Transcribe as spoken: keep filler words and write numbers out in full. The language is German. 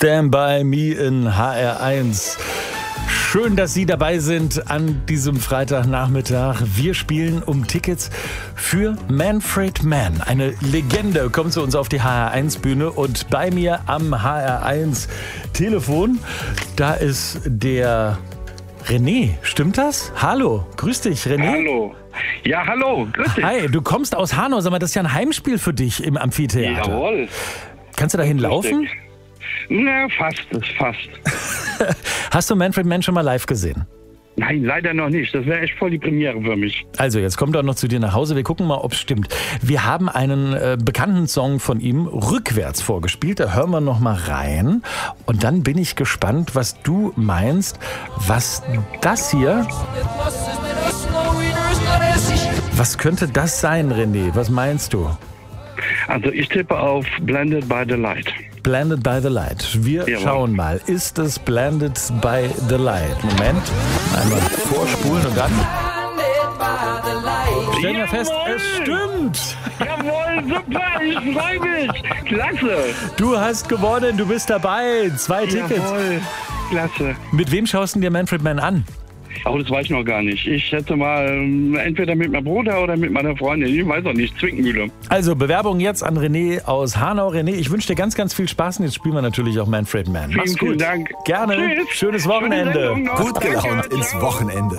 Stand by me in H R eins. Schön, dass Sie dabei sind an diesem Freitagnachmittag. Wir spielen um Tickets für Manfred Mann. Eine Legende kommt zu uns auf die H R eins Bühne und bei mir am H R eins Telefon, da ist der René. Stimmt das? Hallo, grüß dich, René. Hallo. Ja, hallo, grüß dich. Hi, du kommst aus Hanau. Sag mal, das ist ja ein Heimspiel für dich im Amphitheater. Jawohl. Kannst du dahin laufen? Na, fast, fast. Hast du Manfred Mann schon mal live gesehen? Nein, leider noch nicht. Das wäre echt voll die Premiere für mich. Also, jetzt kommt er noch zu dir nach Hause. Wir gucken mal, ob es stimmt. Wir haben einen äh, bekannten Song von ihm rückwärts vorgespielt. Da hören wir noch mal rein. Und dann bin ich gespannt, was du meinst, was das hier... Was könnte das sein, René? Was meinst du? Also, ich tippe auf Blended by the Light. Blended by the Light. Wir Jawohl. schauen mal. Ist es Blended by the Light? Moment. Einmal vorspulen und dann... Stellen wir fest, es stimmt. Jawohl, super, ich freue mich. Klasse. Du hast gewonnen, du bist dabei. Zwei Tickets. Jawohl, klasse. Mit wem schaust du dir Manfred Mann an? Oh, das weiß ich noch gar nicht. Ich hätte mal ähm, entweder mit meinem Bruder oder mit meiner Freundin. Ich weiß auch nicht, Zwickmühle. Also Bewerbung jetzt an René aus Hanau. René, ich wünsche dir ganz, ganz viel Spaß und jetzt spielen wir natürlich auch Manfred Mann. Mach's Vielen, vielen gut. Dank. Gerne. Tschüss. Schönes Wochenende. Schöne Sendung noch. Gut gelaunt Danke. ins Wochenende.